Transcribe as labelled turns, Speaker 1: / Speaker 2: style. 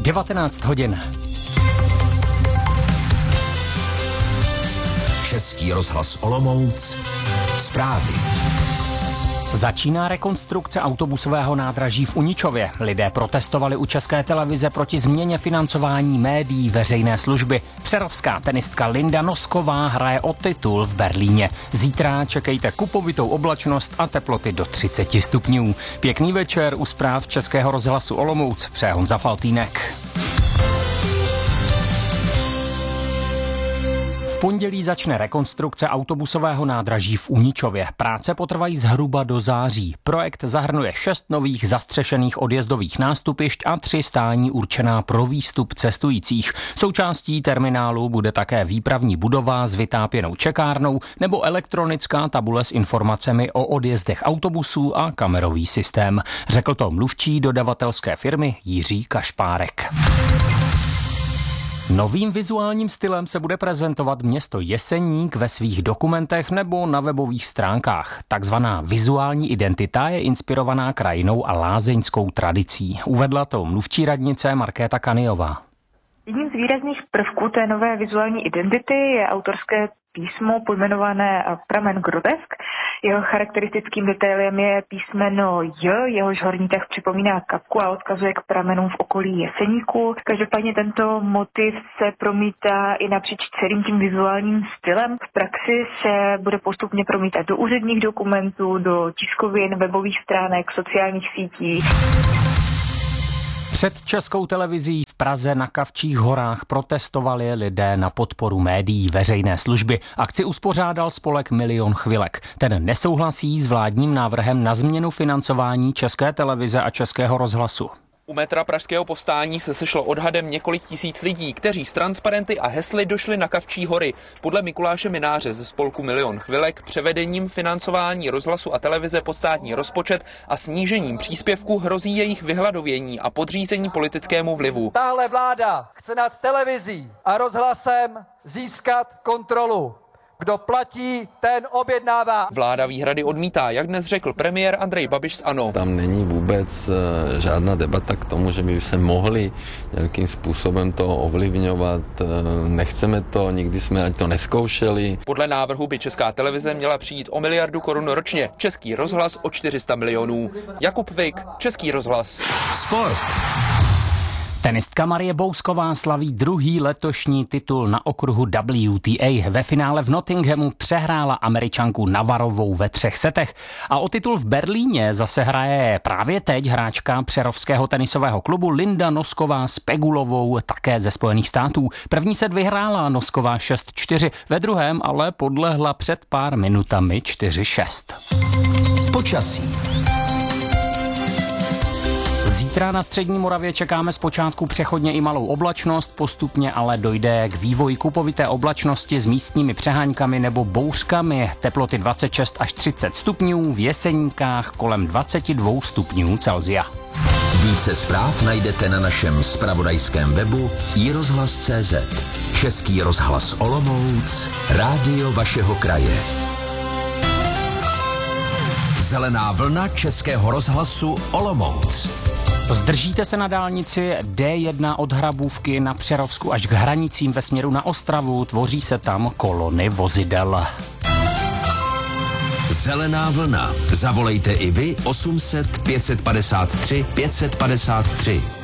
Speaker 1: 19 hodin.
Speaker 2: Český rozhlas Olomouc. Zprávy.
Speaker 1: Začíná rekonstrukce autobusového nádraží v Uničově. Lidé protestovali u České televize proti změně financování médií veřejné služby. Přerovská tenistka Linda Nosková hraje o titul v Berlíně. Zítra čekejte kupovitou oblačnost a teploty do 30 stupňů. Pěkný večer u zpráv Českého rozhlasu Olomouc. Přeje Honza Faltýnek. V pondělí začne rekonstrukce autobusového nádraží v Uničově. Práce potrvají zhruba do září. Projekt zahrnuje 6 nových zastřešených odjezdových nástupišť a 3 stání určená pro výstup cestujících. Součástí terminálu bude také výpravní budova s vytápěnou čekárnou nebo elektronická tabule s informacemi o odjezdech autobusů a kamerový systém. Řekl to mluvčí dodavatelské firmy Jiří Kašpárek. Novým vizuálním stylem se bude prezentovat město Jeseník ve svých dokumentech nebo na webových stránkách. Takzvaná vizuální identita je inspirovaná krajinou a lázeňskou tradicí. Uvedla to mluvčí radnice Markéta Kaniová.
Speaker 3: Jedním z výrazných prvků té nové vizuální identity je autorské písmo pojmenované Pramen Grotesk. Jeho charakteristickým detailem je písmeno J, jehož horní tah připomíná kapku a odkazuje k pramenům v okolí Jeseníku. Každopádně tento motiv se promítá i napříč celým tím vizuálním stylem. V praxi se bude postupně promítat do úředních dokumentů, do tiskovin, webových stránek, sociálních sítí.
Speaker 1: Před Českou televizí v Praze na Kavčích horách protestovali lidé na podporu médií veřejné služby. Akci uspořádal spolek Milion chvilek. Ten nesouhlasí s vládním návrhem na změnu financování České televize a Českého rozhlasu.
Speaker 4: U metra Pražského povstání se sešlo odhadem několik tisíc lidí, kteří s transparenty a hesly došli na Kavčí hory. Podle Mikuláše Mináře ze spolku Milion chvilek převedením financování rozhlasu a televize pod státní rozpočet a snížením příspěvku hrozí jejich vyhladovění a podřízení politickému vlivu.
Speaker 5: Tahle vláda chce nad televizí a rozhlasem získat kontrolu. Kdo platí, ten objednává.
Speaker 4: Vláda výhrady odmítá, jak dnes řekl premiér Andrej Babiš z ANO.
Speaker 6: Tam není vůbec žádná debata k tomu, že by se mohli nějakým způsobem to ovlivňovat. Nechceme to, nikdy jsme ani to neskoušeli.
Speaker 4: Podle návrhu by Česká televize měla přijít o 1 miliardu korun ročně, Český rozhlas o 400 milionů. Jakub Vik, Český rozhlas.
Speaker 2: Sport.
Speaker 1: Tenistka Marie Bousková slaví druhý letošní titul na okruhu WTA. Ve finále v Nottinghamu přehrála Američanku Navarovou ve 3 setech a o titul v Berlíně zase hraje právě teď hráčka přerovského tenisového klubu Linda Nosková s Pegulovou, také ze Spojených států. První set vyhrála Nosková 6-4, ve druhém ale podlehla před pár minutami 4-6.
Speaker 2: Počasí.
Speaker 1: Zítra na střední Moravě čekáme zpočátku přechodně i malou oblačnost, postupně ale dojde k vývoji kupovité oblačnosti s místními přeháňkami nebo bouřkami. Teploty 26 až 30 stupňů, v Jeseníkách kolem 22 stupňů Celsia.
Speaker 2: Více zpráv najdete na našem zpravodajském webu iRozhlas.cz. Český rozhlas Olomouc, rádio vašeho kraje. Zelená vlna Českého rozhlasu Olomouc.
Speaker 1: Zdržíte se na dálnici D1 od Hrabůvky na Přerovsku až k hranicím ve směru na Ostravu, tvoří se tam kolony vozidel.
Speaker 2: Zelená vlna. Zavolejte i vy 800 553 553.